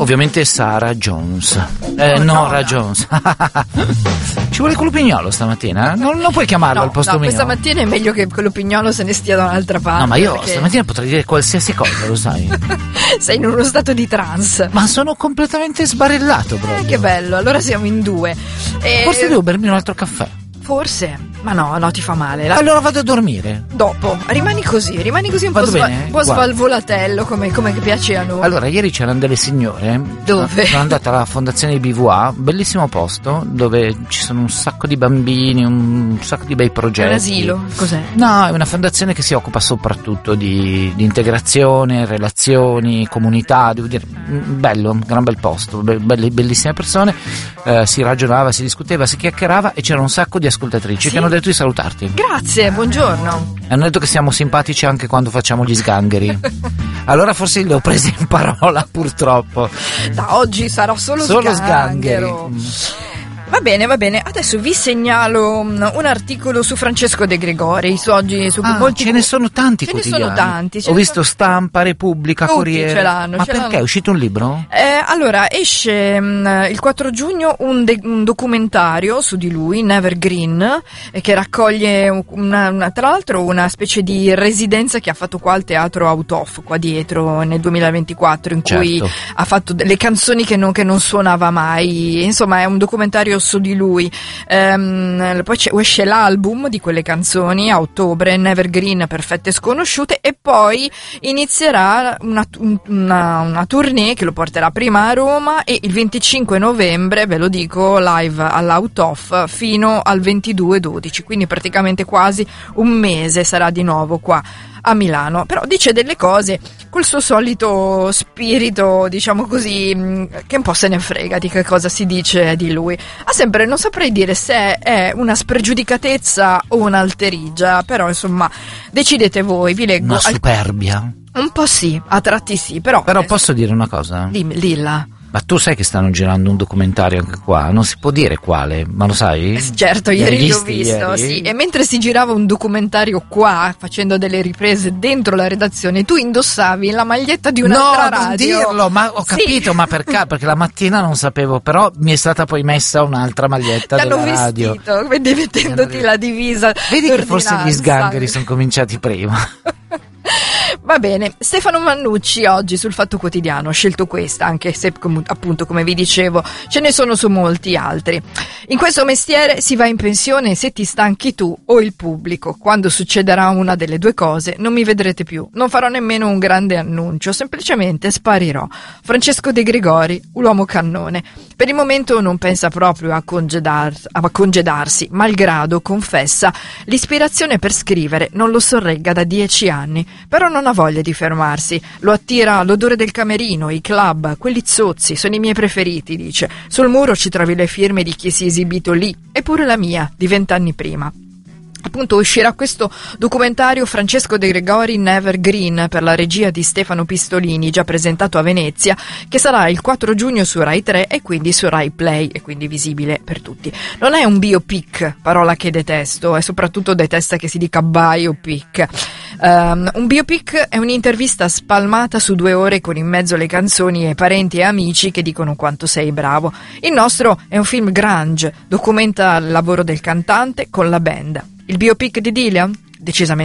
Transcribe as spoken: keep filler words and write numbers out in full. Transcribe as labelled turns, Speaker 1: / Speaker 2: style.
Speaker 1: Ovviamente Sarah Jones. Eh,
Speaker 2: Oh,
Speaker 1: Nora
Speaker 2: no,
Speaker 1: Jones. Ci vuole Colupignolo stamattina? Non, non puoi chiamarlo
Speaker 2: No,
Speaker 1: al posto
Speaker 2: no,
Speaker 1: mio.
Speaker 2: questa mattina è meglio che Colupignolo se ne stia da un'altra parte.
Speaker 1: No, ma io
Speaker 2: perché
Speaker 1: stamattina potrei dire qualsiasi cosa, lo sai.
Speaker 2: sei in uno stato di trance.
Speaker 1: Ma sono completamente sbarellato proprio.
Speaker 2: Eh, che bello, allora siamo in due. E
Speaker 1: Forse devo bermi un altro caffè.
Speaker 2: Forse, ma no, no, ti fa male. La-
Speaker 1: Allora vado a dormire.
Speaker 2: Dopo, rimani così, rimani così un po',
Speaker 1: Vado
Speaker 2: sva-
Speaker 1: bene?
Speaker 2: un po'
Speaker 1: Guarda.
Speaker 2: svalvolatello come, come piace a noi.
Speaker 1: Allora, ieri c'erano delle signore.
Speaker 2: Dove?
Speaker 1: Sono andata alla fondazione B V A, bellissimo posto, dove ci sono un sacco di bambini, un sacco di bei
Speaker 2: È
Speaker 1: progetti.
Speaker 2: un asilo, cos'è?
Speaker 1: No, è una fondazione che si occupa soprattutto di, di integrazione, relazioni, comunità, devo dire, mm, bello, un gran bel posto, be- belle- bellissime persone, eh, si ragionava, si discuteva, si chiacchierava e c'era un sacco di ascoltatrici
Speaker 2: Sì?
Speaker 1: che hanno detto di salutarti.
Speaker 2: Grazie, buongiorno.
Speaker 1: Hanno detto che siamo simpatici anche quando facciamo gli sgangheri. Allora forse li ho presi in parola, purtroppo.
Speaker 2: Da oggi sarò solo,
Speaker 1: Solo
Speaker 2: sganghero.
Speaker 1: sgangheri.
Speaker 2: Va bene, va bene. Adesso vi segnalo um, un articolo su Francesco De Gregori. Su oggi, su
Speaker 1: Ah,
Speaker 2: molti
Speaker 1: ce ne sono tanti
Speaker 2: Ce ne
Speaker 1: quotidiani.
Speaker 2: sono tanti. ce
Speaker 1: Ho
Speaker 2: ne
Speaker 1: visto
Speaker 2: sono-
Speaker 1: Stampa, Repubblica,
Speaker 2: Tutti
Speaker 1: Corriere.
Speaker 2: ce l'hanno,
Speaker 1: Ma
Speaker 2: ce
Speaker 1: perché?
Speaker 2: l'hanno.
Speaker 1: È uscito un libro?
Speaker 2: Eh, allora, esce mh, il quattro giugno un, de- un documentario su di lui, Never Green, eh, che raccoglie una, una- tra l'altro una specie di residenza che ha fatto qua al Teatro Autof, qua dietro, nel duemilaventiquattro, in cui
Speaker 1: Certo.
Speaker 2: ha fatto delle canzoni che non, che non suonava mai. Insomma, è un documentario su di lui. Ehm, poi c'è- esce l'album di quelle canzoni a ottobre, Never Green, Perfette Sconosciute, e poi inizierà una, un- una, una tournée che lo porterà prima a Roma e il venticinque novembre, ve lo dico, live all'Out of fino al ventidue dodici, quindi praticamente quasi un mese sarà di nuovo qua a Milano. Però dice delle cose col suo solito spirito, diciamo così, mh, che un po' se ne frega di che cosa si dice di lui. Ha sempre, non saprei dire se è una spregiudicatezza o un'alterigia, però insomma decidete voi, vi leggo.
Speaker 1: Una
Speaker 2: Al-
Speaker 1: superbia.
Speaker 2: un po' sì, a tratti sì, però...
Speaker 1: Però
Speaker 2: eh,
Speaker 1: posso dire una cosa?
Speaker 2: Dimmi, dilla.
Speaker 1: Ma tu sai che stanno girando un documentario anche qua? Non si può dire quale, ma lo sai?
Speaker 2: Eh, Certo,
Speaker 1: L'hai
Speaker 2: ieri l'ho
Speaker 1: visti
Speaker 2: visto,
Speaker 1: ieri?
Speaker 2: sì. E mentre si girava un documentario qua, facendo delle riprese dentro la redazione, tu indossavi la maglietta di un'altra
Speaker 1: No,
Speaker 2: radio.
Speaker 1: non dirlo, ma ho
Speaker 2: Sì.
Speaker 1: capito, ma perché? Perché la mattina non sapevo, però mi è stata poi messa un'altra maglietta
Speaker 2: Ti hanno
Speaker 1: della radio.
Speaker 2: vestito, vedi, mettendoti la divisa.
Speaker 1: Vedi che forse gli
Speaker 2: d'ordinanza.
Speaker 1: sgangheri sono cominciati prima.
Speaker 2: Va bene, Stefano Mannucci oggi sul Fatto Quotidiano ha scelto questa, anche se com- appunto come vi dicevo ce ne sono su molti altri. In questo mestiere si va in pensione se ti stanchi tu o il pubblico. Quando succederà una delle due cose non mi vedrete più, non farò nemmeno un grande annuncio, semplicemente sparirò. Francesco De Gregori, l'uomo cannone. Per il momento non pensa proprio a, congedar- a congedarsi, malgrado, confessa, l'ispirazione per scrivere non lo sorregga da dieci anni, però non ha voglia di fermarsi. Lo attira l'odore del camerino, i club, quelli zozzi, sono i miei preferiti, dice. Sul muro ci trovi le firme di chi si è esibito lì, e pure la mia, di vent'anni prima. Appunto uscirà questo documentario Francesco De Gregori Never Green per la regia di Stefano Pistolini, già presentato a Venezia, che sarà il quattro giugno su Rai tre e quindi su Rai Play, e quindi visibile per tutti. Non è un biopic, parola che detesto, e soprattutto detesta che si dica biopic. Um, un biopic è un'intervista spalmata su due ore con in mezzo le canzoni e parenti e amici che dicono quanto sei bravo. Il nostro è un film grunge, documenta il lavoro del cantante con la band. Il biopic di Dylan? Decisamente